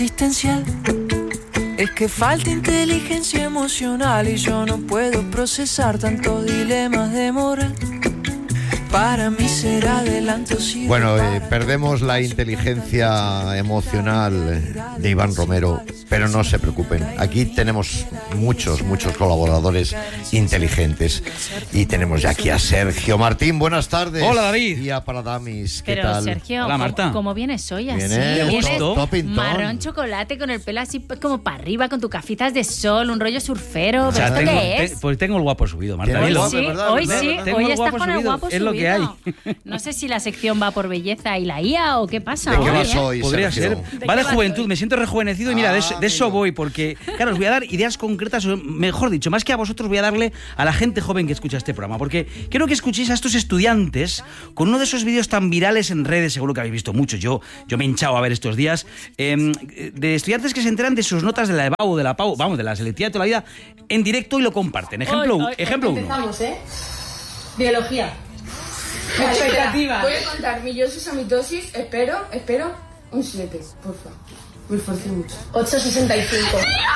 Existencial. Es que falta inteligencia emocional y yo no puedo procesar tantos dilemas de moral. Para mí será adelanto. Bueno, perdemos la inteligencia emocional de Iván Romero, pero no se preocupen. Aquí tenemos muchos colaboradores inteligentes. Y tenemos ya aquí a Sergio Martín. Buenas tardes. Hola, David. Día para Damis. ¿Qué Pero tal? Sergio, Hola, Marta. ¿cómo vienes hoy así? Vienes topintón. Marrón chocolate con el pelo así como para arriba, con tus gafitas de sol, un rollo surfero. O sea, ¿Pero esto qué es? Pues tengo el guapo subido, Marta. Tienes el Dilo. guapo, Sí, ¿verdad? hoy ¿Verdad? sí, Tengo hoy el estás guapo con el subido, guapo es subido. lo que hay. No sé si la sección va por belleza y la IA o qué pasa. ¿De qué hoy, vas hoy, Podría Sergio? ser. Va de juventud, me siento rejuvenecido y mira, de eso voy, porque, claro, os voy a dar ideas concretas, o mejor dicho, más que a vosotros voy a darle a la gente joven que escucha este programa, porque quiero que escuchéis a estos estudiantes con uno de esos vídeos tan virales en redes, seguro que habéis visto muchos, yo me he hinchado a ver estos días, de estudiantes que se enteran de sus notas de la EBAU, de la PAU, vamos, de la selectividad de toda la vida, en directo y lo comparten. Ejemplo 1. Empezamos, Biología. Expectativa. Voy a contar meiosis a mitosis. Espero. Un 7, porfa. Me esforcé mucho. 8,65.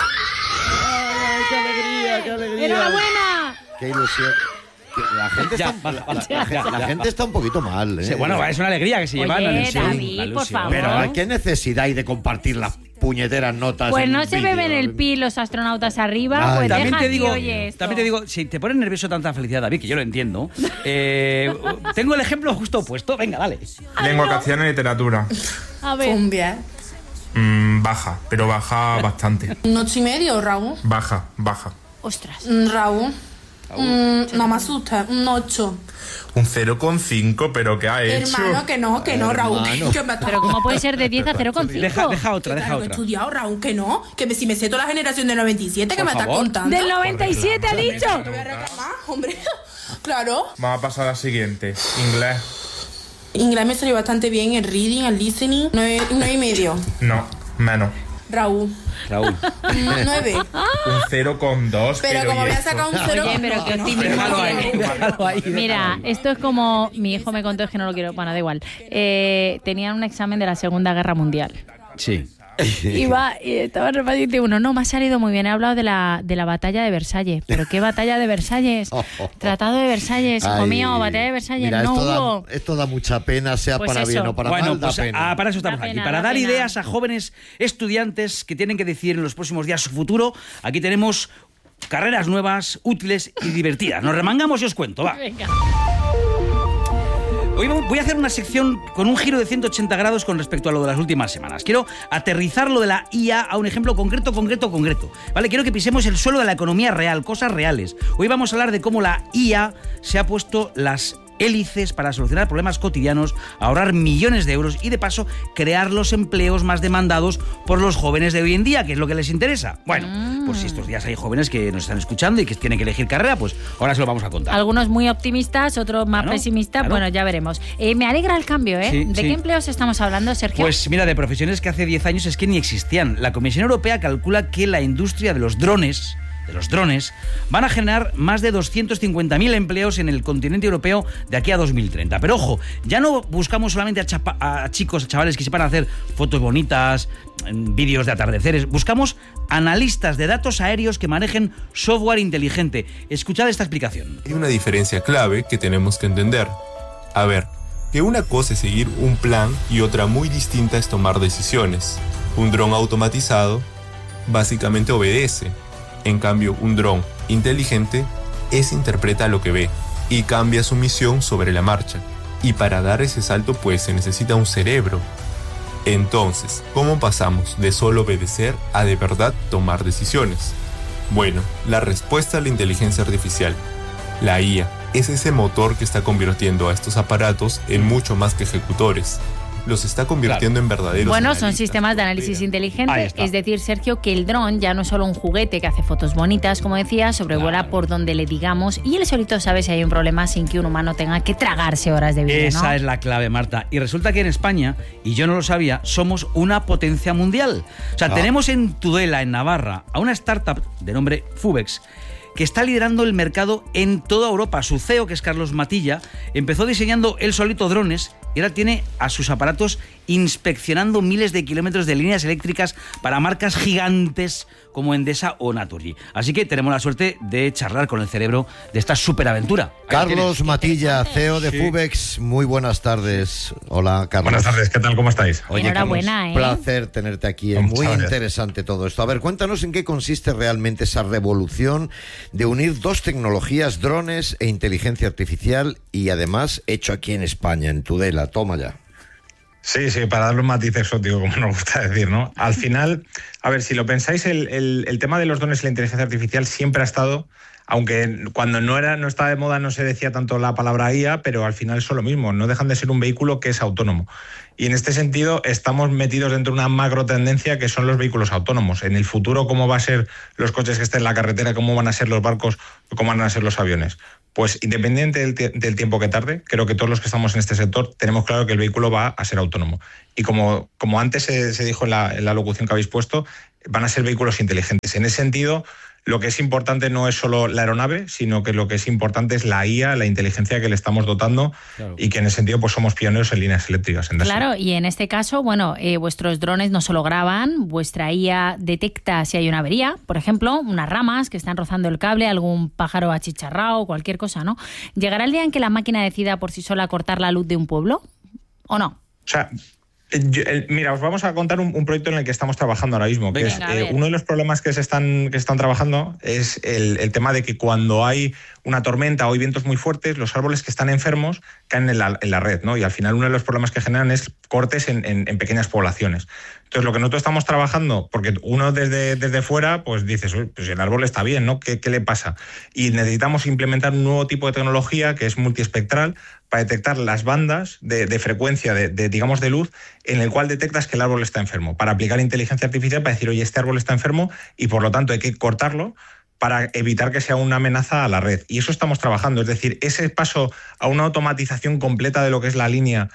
¡Ay, qué alegría! ¡Enhorabuena! ¡Qué ilusión! La gente, la gente está un poquito mal, ¿eh? Sí, bueno, es una alegría que se llevan a la ilusión. David, la ilusión. por favor. Pero ¿qué necesidad hay de compartir las puñeteras notas? Pues en no un se vídeo? beben el pi los astronautas arriba, Ay, pues También deja te que digo, oye esto. si te pone nervioso tanta felicidad, David, que yo lo entiendo, tengo el ejemplo justo opuesto. Venga, dale. Lengua castellana y literatura. A ver. Cumbia. Baja, pero baja bastante. Un 8,5, Raúl. Baja. Ostras. Raúl. No me asusta. Un 8. Un 0,5, pero ¿qué ha hecho? Hermano, que no, Raúl. Hermano. Que me Pero ¿cómo puede ser de 10 a 0,5? Deja otra. Que he estudiado, Raúl, que no. Si me sé toda la generación del 97, que Por me estás favor. contando. Del 97 ha dicho. Te voy a reclamar, hombre. Claro. Vamos a pasar a la siguiente. Inglés. Inglés me salió bastante bien. El reading, el listening. 9,5. No, menos. Raúl. 9. 9. Un 0,2. Pero como ¿y voy a esto? sacar un 0. Oye, pero qué optimismo. Déjalo ahí. Mira, esto es como mi hijo me contó, es que no lo quiero, bueno, da igual. Tenían un examen de la Segunda Guerra Mundial. Sí. Y estaba repasando y dice uno, no, me ha salido muy bien, he hablado de la batalla de Versalles. ¿Pero qué batalla de Versalles? Tratado de Versalles, hijo Ay, mío, batalla de Versalles, mira, no esto hubo. esto da mucha pena, sea Pues para eso. bien o para Bueno, mal, da pues pena. para eso estamos Da aquí, pena, para da dar pena. ideas a jóvenes estudiantes que tienen que decidir en los próximos días su futuro. Aquí tenemos carreras nuevas, útiles y divertidas. Nos remangamos y os cuento, va. Venga. Hoy voy a hacer una sección con un giro de 180 grados con respecto a lo de las últimas semanas. Quiero aterrizar lo de la IA a un ejemplo concreto. ¿Vale? Quiero que pisemos el suelo de la economía real, cosas reales. Hoy vamos a hablar de cómo la IA se ha puesto las hélices para solucionar problemas cotidianos, ahorrar millones de euros y de paso crear los empleos más demandados por los jóvenes de hoy en día, que es lo que les interesa. Bueno, pues si estos días hay jóvenes que nos están escuchando y que tienen que elegir carrera, pues ahora se lo vamos a contar. Algunos muy optimistas, otros más pesimistas, claro. Bueno, ya veremos. Me alegra el cambio, ¿eh? Sí, ¿De sí. qué empleos estamos hablando, Sergio? Pues mira, de profesiones que hace 10 años es que ni existían. La Comisión Europea calcula que la industria de los drones van a generar más de 250.000 empleos en el continente europeo de aquí a 2030. Pero ojo, ya no buscamos solamente a chicos, a chavales que sepan hacer fotos bonitas, vídeos de atardeceres. Buscamos analistas de datos aéreos que manejen software inteligente. Escuchad esta explicación. Hay una diferencia clave que tenemos que entender. A ver, que una cosa es seguir un plan y otra muy distinta es tomar decisiones. Un dron automatizado básicamente obedece. En cambio, un dron inteligente interpreta lo que ve y cambia su misión sobre la marcha. Y para dar ese salto pues se necesita un cerebro. Entonces, ¿cómo pasamos de solo obedecer a de verdad tomar decisiones? Bueno, la respuesta a la inteligencia artificial, la IA, es ese motor que está convirtiendo a estos aparatos en mucho más que ejecutores. Los está convirtiendo en verdaderos Bueno, analistas. son sistemas de análisis Ahí inteligente, está. es decir, Sergio, que el dron ya no es solo un juguete que hace fotos bonitas, como decía, sobrevuela Claro. por donde le digamos y él solito sabe si hay un problema sin que un humano tenga que tragarse horas de vídeo, ¿no? Esa es la clave, Marta. Y resulta que en España, y yo no lo sabía, somos una potencia mundial. O sea, tenemos en Tudela, en Navarra, a una startup de nombre Fubex, que está liderando el mercado en toda Europa. Su CEO, que es Carlos Matilla, empezó diseñando él solito drones y ahora tiene a sus aparatos inspeccionando miles de kilómetros de líneas eléctricas para marcas gigantes como Endesa o Naturgy. Así que tenemos la suerte de charlar con el cerebro de esta superaventura. Carlos Matilla, CEO de Fubex. Muy buenas tardes. Hola, Carlos. Buenas tardes, ¿qué tal? ¿Cómo estáis? Oye, enhorabuena, Carlos, placer tenerte aquí. Es muy gracias. interesante todo esto. A ver, cuéntanos en qué consiste realmente esa revolución de unir dos tecnologías, drones e inteligencia artificial, y además hecho aquí en España, en Tudela. Toma ya. Sí, para darle un matiz exótico, como nos gusta decir, ¿no? Al final, a ver, si lo pensáis, el tema de los drones y la inteligencia artificial siempre ha estado, aunque cuando no estaba de moda no se decía tanto la palabra IA, pero al final son lo mismo, no dejan de ser un vehículo que es autónomo. Y en este sentido estamos metidos dentro de una macro tendencia que son los vehículos autónomos. En el futuro, ¿cómo van a ser los coches que estén en la carretera? ¿Cómo van a ser los barcos? ¿Cómo van a ser los aviones? Pues independiente del tiempo que tarde, creo que todos los que estamos en este sector tenemos claro que el vehículo va a ser autónomo. Y como antes se dijo en la locución que habéis puesto, van a ser vehículos inteligentes. En ese sentido, lo que es importante no es solo la aeronave, sino que lo que es importante es la IA, la inteligencia que le estamos dotando, claro. Y que en ese sentido pues somos pioneros en líneas eléctricas. Claro, y en este caso, vuestros drones no solo graban, vuestra IA detecta si hay una avería, por ejemplo, unas ramas que están rozando el cable, algún pájaro achicharrado, cualquier cosa, ¿no? ¿Llegará el día en que la máquina decida por sí sola cortar la luz de un pueblo o no? O sea, mira, os vamos a contar un proyecto en el que estamos trabajando ahora mismo, que Venga, es uno de los problemas que se están trabajando es el tema de que cuando hay una tormenta o hay vientos muy fuertes, los árboles que están enfermos caen en la red, ¿no? Y al final uno de los problemas que generan es cortes en pequeñas poblaciones. Entonces, lo que nosotros estamos trabajando, porque uno desde fuera, pues dices, pues el árbol está bien, ¿no? ¿Qué le pasa? Y necesitamos implementar un nuevo tipo de tecnología que es multiespectral para detectar las bandas de frecuencia digamos, de luz en el cual detectas que el árbol está enfermo, para aplicar inteligencia artificial para decir, oye, este árbol está enfermo y por lo tanto hay que cortarlo para evitar que sea una amenaza a la red. Y eso estamos trabajando, es decir, ese paso a una automatización completa de lo que es la línea,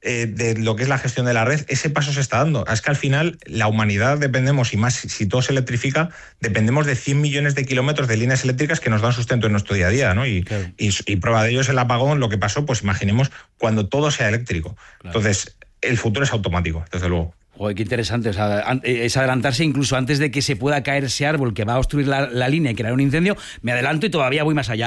de lo que es la gestión de la red, ese paso se está dando. Es que al final la humanidad dependemos, y más si todo se electrifica, dependemos de 100 millones de kilómetros de líneas eléctricas que nos dan sustento en nuestro día a día, ¿no? Y, claro. y prueba de ello es el apagón, lo que pasó, pues imaginemos cuando todo sea eléctrico. Claro. Entonces, el futuro es automático, desde luego. Joder, qué interesante. O sea, es adelantarse incluso antes de que se pueda caer ese árbol que va a obstruir la línea y crear un incendio. Me adelanto y todavía voy más allá.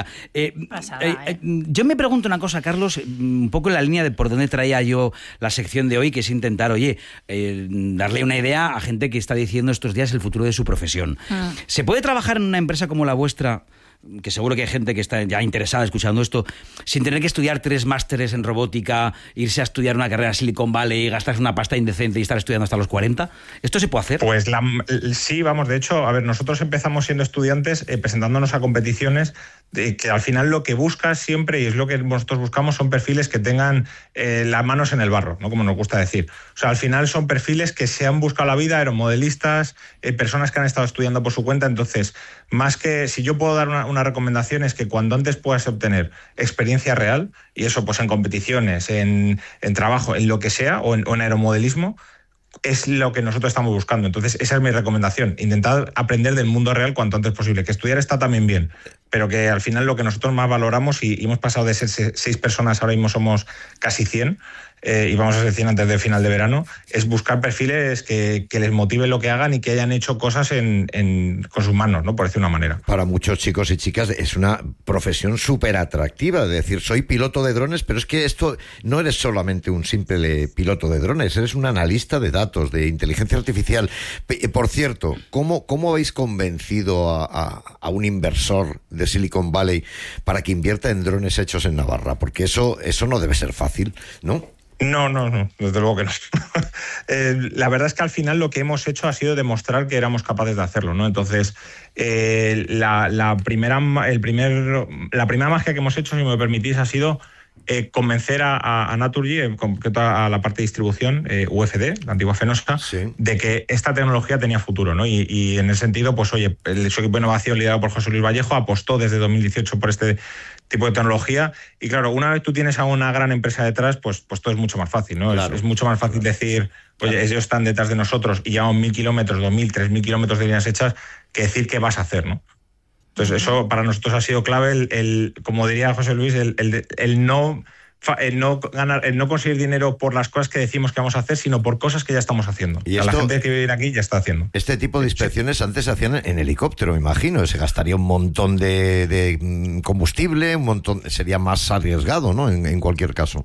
Yo me pregunto una cosa, Carlos, un poco en la línea de por dónde traía yo la sección de hoy, que es intentar, darle una idea a gente que está diciendo estos días el futuro de su profesión. ¿Se puede trabajar en una empresa como la vuestra, que seguro que hay gente que está ya interesada escuchando esto, sin tener que estudiar 3 másteres en robótica, irse a estudiar una carrera en Silicon Valley, gastarse una pasta indecente y estar estudiando hasta los 40? ¿Esto se puede hacer? Pues sí, vamos, de hecho, a ver, nosotros empezamos siendo estudiantes presentándonos a competiciones que al final lo que buscas siempre, y es lo que nosotros buscamos, son perfiles que tengan las manos en el barro, ¿no? Como nos gusta decir. O sea, al final son perfiles que se han buscado la vida, aeromodelistas, personas que han estado estudiando por su cuenta. Entonces, más que si yo puedo dar una recomendación, es que cuando antes puedas obtener experiencia real, y eso pues en competiciones, en trabajo, en lo que sea, o en aeromodelismo, es lo que nosotros estamos buscando. Entonces, esa es mi recomendación. Intentar aprender del mundo real cuanto antes posible. Que estudiar está también bien, pero que al final lo que nosotros más valoramos, y hemos pasado de ser 6 personas, ahora mismo somos casi 100, y vamos a ser 100 antes del final de verano, es buscar perfiles que les motive lo que hagan y que hayan hecho cosas con sus manos, ¿no? Por decir una manera. Para muchos chicos y chicas es una profesión súper atractiva, de decir, soy piloto de drones, pero es que esto no eres solamente un simple piloto de drones, eres un analista de datos, de inteligencia artificial. Por cierto, ¿cómo habéis convencido a un inversor de Silicon Valley para que invierta en drones hechos en Navarra? Porque eso no debe ser fácil, ¿no? No, desde luego que no. La verdad es que al final lo que hemos hecho ha sido demostrar que éramos capaces de hacerlo, ¿no? Entonces, la primera magia que hemos hecho, si me permitís, ha sido convencer a Naturgy, en concreto a la parte de distribución, UFD, la antigua Fenosa, sí, de que esta tecnología tenía futuro, ¿no? Y en ese sentido, pues oye, su equipo de innovación liderado por José Luis Vallejo apostó desde 2018 por este tipo de tecnología. Y claro, una vez tú tienes a una gran empresa detrás, pues todo es mucho más fácil, ¿no? Claro. Es mucho más fácil decir, oye, claro, ellos están detrás de nosotros y llevamos 1.000 kilómetros, 2.000, 3.000 kilómetros de líneas hechas, que decir qué vas a hacer, ¿no? Entonces, eso para nosotros ha sido clave, como diría José Luis, el no conseguir dinero por las cosas que decimos que vamos a hacer, sino por cosas que ya estamos haciendo. Y la gente que vive aquí ya está haciendo. Este tipo de inspecciones antes se hacían en helicóptero, me imagino. Se gastaría un montón de combustible, sería más arriesgado, ¿no? En cualquier caso.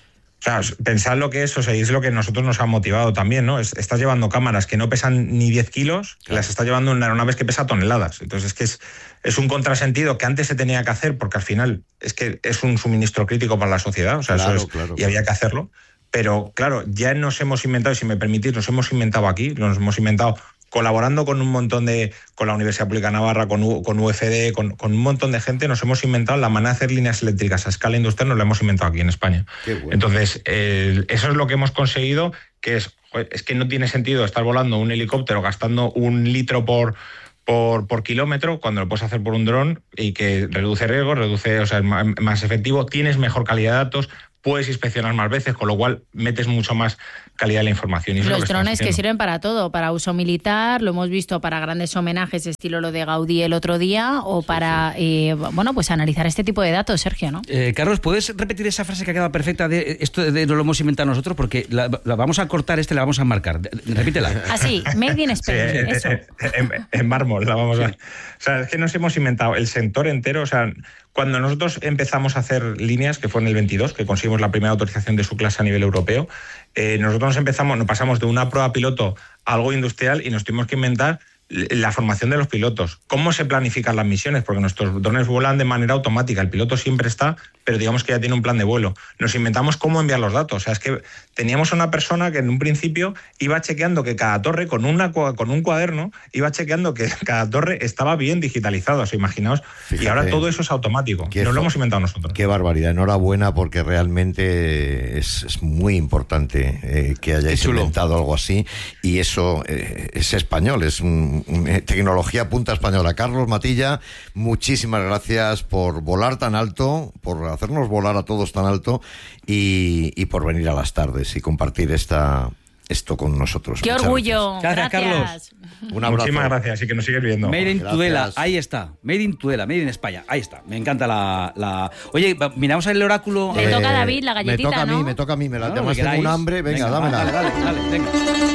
O sea, pensad lo que es, o sea, y es lo que nosotros nos ha motivado también, ¿no? Estás llevando cámaras que no pesan ni 10 kilos, claro, las estás llevando en una aeronave que pesa toneladas. Entonces, es que es un contrasentido que antes se tenía que hacer, porque al final es que es un suministro crítico para la sociedad, o sea, claro, eso es, claro. Y había que hacerlo. Pero, claro, ya nos hemos inventado, y si me permitís, nos hemos inventado aquí, nos hemos inventado colaborando con un montón con la Universidad Pública de Navarra, con UFD, con un montón de gente, nos hemos inventado la manera de hacer líneas eléctricas a escala industrial, nos la hemos inventado aquí en España. Qué bueno. Entonces, eso es lo que hemos conseguido, que es que no tiene sentido estar volando un helicóptero gastando 1 litro por kilómetro cuando lo puedes hacer por un dron, y que reduce riesgos, o sea, es más efectivo, tienes mejor calidad de datos, puedes inspeccionar más veces, con lo cual metes mucho más calidad de la información. Y los drones que sirven para todo, para uso militar, lo hemos visto para grandes homenajes, estilo lo de Gaudí el otro día, o para, pues analizar este tipo de datos, Sergio, ¿no? Carlos, ¿puedes repetir esa frase que ha quedado perfecta de esto de no lo hemos inventado nosotros? Porque la vamos a cortar, la vamos a marcar. Repítela. Así, made in Spain, eso. En mármol la vamos a... O sea, es que nos hemos inventado el sector entero, o sea... Cuando nosotros empezamos a hacer líneas, que fue en el 22, que conseguimos la primera autorización de su clase a nivel europeo, nosotros nos pasamos de una prueba piloto a algo industrial y nos tuvimos que inventar la formación de los pilotos, cómo se planifican las misiones, porque nuestros drones vuelan de manera automática, el piloto siempre está, pero digamos que ya tiene un plan de vuelo. Nos inventamos cómo enviar los datos, o sea, es que teníamos a una persona que en un principio iba chequeando que cada torre, con un cuaderno, iba chequeando que cada torre estaba bien digitalizada, o sea, imaginaos, fíjate, y ahora todo eso es automático, lo hemos inventado nosotros. Qué barbaridad, enhorabuena, porque realmente es muy importante que hayáis inventado algo así, y eso es español, es tecnología punta española. Carlos Matilla, muchísimas gracias por volar tan alto, por hacernos volar a todos tan alto, y por venir a las tardes y compartir esto con nosotros. ¡Qué orgullo! Gracias, Carlos. Un abrazo. Muchísimas gracias, y que nos sigues viendo. Made in Tudela, ahí está. Made in Tudela, Made in España, ahí está. Me encanta la... Oye, miramos el oráculo. Le toca a David la galletita, me toca a mí, además tengo un hambre. Venga, dámela. Dale, venga.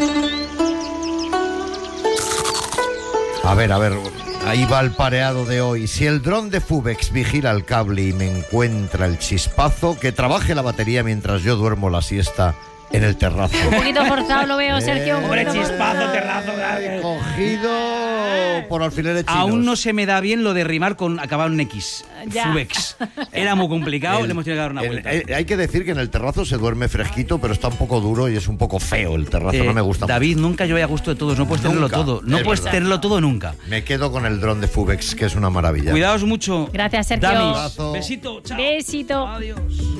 A ver, ahí va el pareado de hoy. Si el dron de Fubex vigila el cable y me encuentra el chispazo, que trabaje la batería mientras yo duermo la siesta en el terrazo. Un poquito forzado lo veo, Sergio. Hombre, chispazo, terrazo. Cogido por alfileres chinos. Aún no se me da bien lo de rimar con acabar en X. Fubex. Era muy complicado, le hemos tenido que dar una vuelta. Hay que decir que en el terrazo se duerme fresquito, pero está un poco duro y es un poco feo el terrazo, no me gusta. David, nunca yo a gusto de todos, no puedes tenerlo todo. No puedes tenerlo todo nunca. Me quedo con el dron de Fubex, que es una maravilla. Cuidaos mucho. Gracias, Sergio. Damis. Besito, chao. Besito. Adiós.